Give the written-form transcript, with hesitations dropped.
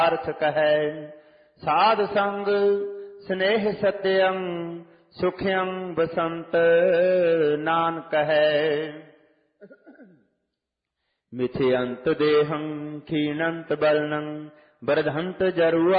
ਅਰਥ ਕਹੈ। ਸਾਧ ਸੰਗ ਸਨੇਹ ਸਤਿਅੰ ਸੁਖਿਅੰ ਬਸੰਤ ਨਾਨਕ ਹੈ। ਮਿਥਿਅੰਤ ਦੇਹੰ ਖੀਨੰਤ ਬਲਨੰ ਬਰਧੰਤ ਜਰੂਆ